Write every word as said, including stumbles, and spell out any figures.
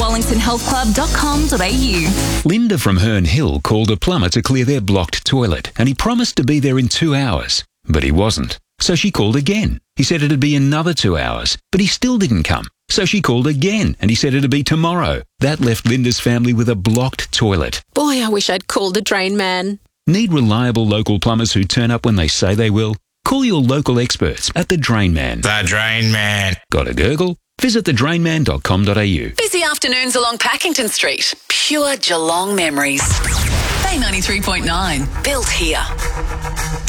wallington health club dot com dot a u. Linda from Herne Hill called a plumber to clear their blocked toilet, and he promised to be there in two hours, but he wasn't. So she called again. He said it'd be another two hours, but he still didn't come. So she called again, and he said it'd be tomorrow. That left Linda's family with a blocked toilet. Boy, I wish I'd called the drain man. Need reliable local plumbers who turn up when they say they will? Call your local experts at The Drain Man. The Drain Man. Got a gurgle? Visit the drain man dot com dot a u. Busy afternoons along Packington Street. Pure Geelong memories. Bay ninety-three point nine. Built here.